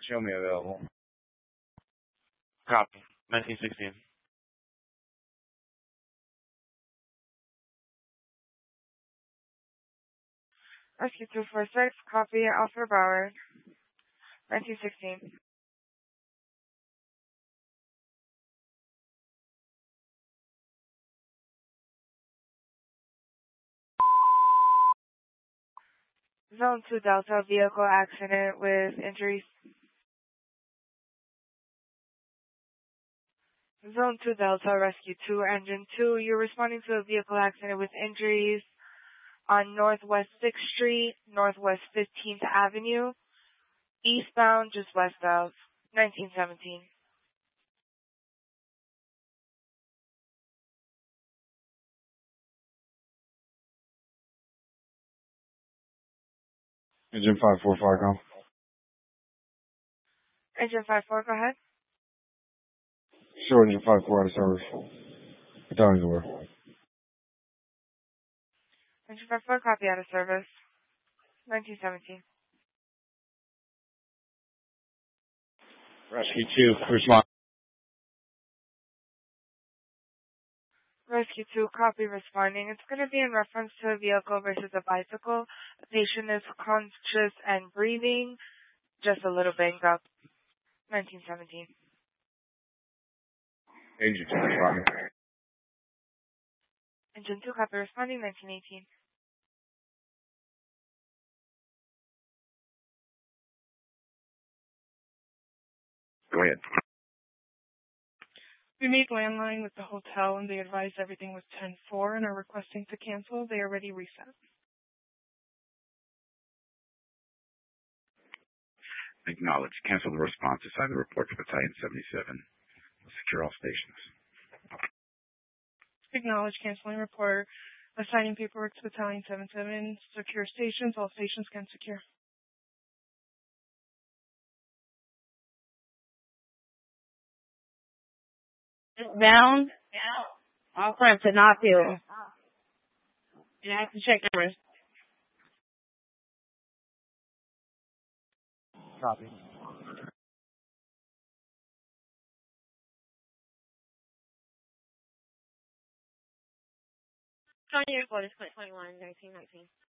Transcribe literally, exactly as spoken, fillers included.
show me available. Copy. nineteen sixteen. Rescue two four six, copy, Alfred Broward, nineteen sixteen. Zone two Delta, vehicle accident with injuries. Zone two Delta, Rescue two, Engine two, you're responding to a vehicle accident with injuries on Northwest sixth Street, Northwest fifteenth Avenue, eastbound just west of nineteen seventeen. Engine five four five, go. Engine five four, go ahead. Sure, engine five four out of service. Battalions aware. Engine five four, copy, out of service, nineteen seventeen. Rescue two, respond. Rescue two, copy, responding. It's going to be in reference to a vehicle versus a bicycle. The patient is conscious and breathing, just a little banged up, nineteen seventeen. Engine two, responding. Engine two, copy, responding, nineteen eighteen. Go ahead. We made landline with the hotel and they advised everything was ten four and are requesting to cancel. They are already reset. Acknowledge. Cancel the response. Assign the report to Battalion seventy-seven. Secure all stations. Acknowledge canceling report. Assigning paperwork to Battalion seventy-seven. Secure stations. All stations can secure. Bound? All friends to not feel. You have to check numbers. Copy. County report is twenty-one, nineteen nineteen.